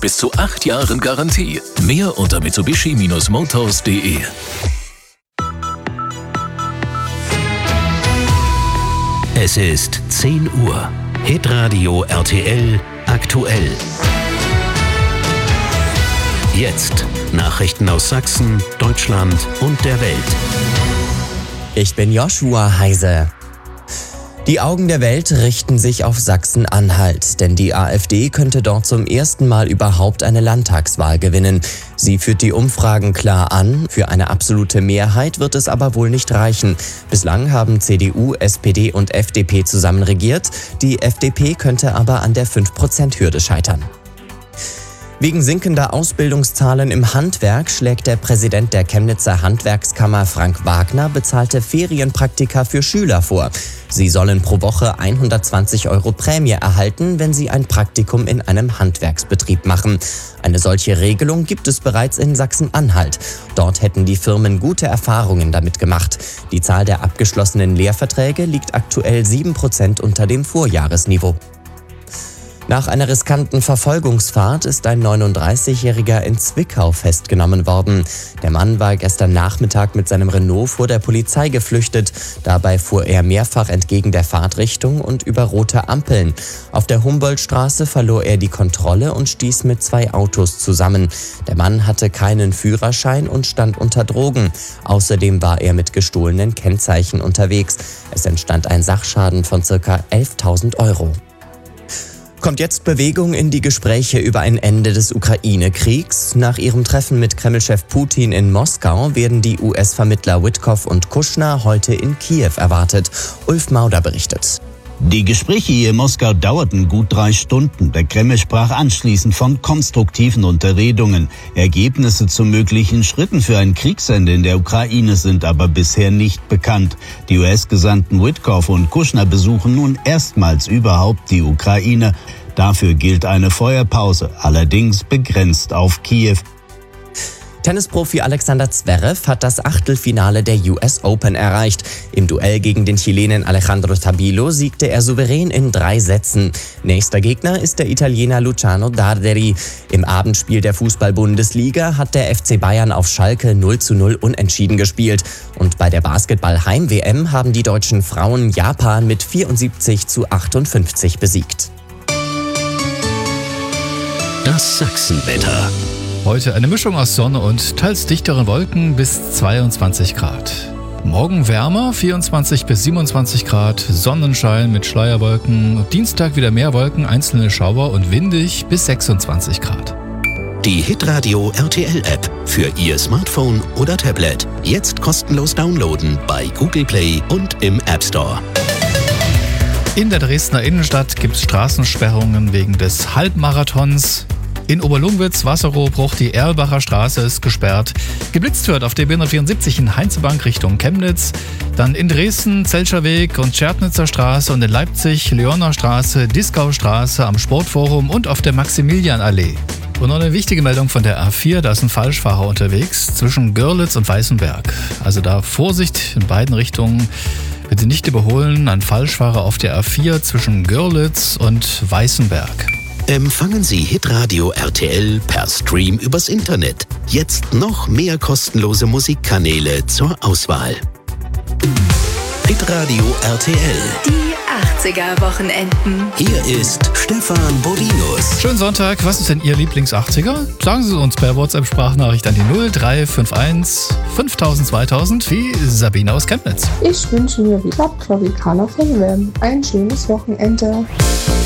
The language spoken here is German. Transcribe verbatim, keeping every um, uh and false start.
mit bis zu acht Jahren Garantie. Mehr unter mitsubishi Bindestrich motors punkt de. Es ist zehn Uhr. Hitradio R T L aktuell. Jetzt Nachrichten aus Sachsen, Deutschland und der Welt. Ich bin Joshua Heise. Die Augen der Welt richten sich auf Sachsen-Anhalt, denn die AfD könnte dort zum ersten Mal überhaupt eine Landtagswahl gewinnen. Sie führt die Umfragen klar an, für eine absolute Mehrheit wird es aber wohl nicht reichen. Bislang haben C D U, S P D und F D P zusammen regiert, die F D P könnte aber an der fünf Prozent Hürde scheitern. Wegen sinkender Ausbildungszahlen im Handwerk schlägt der Präsident der Chemnitzer Handwerkskammer Frank Wagner bezahlte Ferienpraktika für Schüler vor. Sie sollen pro Woche hundertzwanzig Euro Prämie erhalten, wenn sie ein Praktikum in einem Handwerksbetrieb machen. Eine solche Regelung gibt es bereits in Sachsen-Anhalt. Dort hätten die Firmen gute Erfahrungen damit gemacht. Die Zahl der abgeschlossenen Lehrverträge liegt aktuell sieben Prozent unter dem Vorjahresniveau. Nach einer riskanten Verfolgungsfahrt ist ein neununddreißigjähriger in Zwickau festgenommen worden. Der Mann war gestern Nachmittag mit seinem Renault vor der Polizei geflüchtet. Dabei fuhr er mehrfach entgegen der Fahrtrichtung und über rote Ampeln. Auf der Humboldtstraße verlor er die Kontrolle und stieß mit zwei Autos zusammen. Der Mann hatte keinen Führerschein und stand unter Drogen. Außerdem war er mit gestohlenen Kennzeichen unterwegs. Es entstand ein Sachschaden von ca. elftausend Euro. Kommt jetzt Bewegung in die Gespräche über ein Ende des Ukraine-Kriegs? Nach ihrem Treffen mit Kreml-Chef Putin in Moskau werden die U S-Vermittler Witkoff und Kushner heute in Kiew erwartet. Ulf Mauder berichtet. Die Gespräche hier in Moskau dauerten gut drei Stunden. Der Kreml sprach anschließend von konstruktiven Unterredungen. Ergebnisse zu möglichen Schritten für ein Kriegsende in der Ukraine sind aber bisher nicht bekannt. Die U S-Gesandten Witkoff und Kushner besuchen nun erstmals überhaupt die Ukraine. Dafür gilt eine Feuerpause, allerdings begrenzt auf Kiew. Tennisprofi Alexander Zverev hat das Achtelfinale der U S Open erreicht. Im Duell gegen den Chilenen Alejandro Tabilo siegte er souverän in drei Sätzen. Nächster Gegner ist der Italiener Luciano Darderi. Im Abendspiel der Fußball-Bundesliga hat der F C Bayern auf Schalke null zu null unentschieden gespielt. Und bei der Basketball-Heim-W M haben die deutschen Frauen Japan mit vierundsiebzig zu achtundfünfzig besiegt. Das Sachsenwetter. Heute eine Mischung aus Sonne und teils dichteren Wolken bis zweiundzwanzig Grad. Morgen wärmer, vierundzwanzig bis siebenundzwanzig Grad, Sonnenschein mit Schleierwolken. Dienstag wieder mehr Wolken, einzelne Schauer und windig bis sechsundzwanzig Grad. Die Hitradio R T L-App für Ihr Smartphone oder Tablet. Jetzt kostenlos downloaden bei Google Play und im App Store. In der Dresdner Innenstadt gibt es Straßensperrungen wegen des Halbmarathons. In Oberlungwitz-Wasserrohbruch, die Erlbacher Straße ist gesperrt. Geblitzt wird auf der B hundertvierundsiebzig in Heinzebank Richtung Chemnitz. Dann in Dresden, Zelscher Weg und Schärtnitzer Straße und in Leipzig, Leoner Straße, Dieskaustraße am Sportforum und auf der Maximilianallee. Und noch eine wichtige Meldung von der A vier, da ist ein Falschfahrer unterwegs zwischen Görlitz und Weißenberg. Also da Vorsicht in beiden Richtungen. Bitte nicht überholen, ein Falschfahrer auf der A vier zwischen Görlitz und Weißenberg. Empfangen Sie Hitradio R T L per Stream übers Internet. Jetzt noch mehr kostenlose Musikkanäle zur Auswahl. Hitradio R T L. Die achtziger-Wochenenden. Hier ist Stefan Bodinus. Schönen Sonntag. Was ist denn Ihr Lieblings-achtziger? Sagen Sie uns per WhatsApp-Sprachnachricht an die null drei fünf eins fünftausend zweitausend wie Sabine aus Chemnitz. Ich wünsche mir wieder Tropicana von Wham. Ein schönes Wochenende.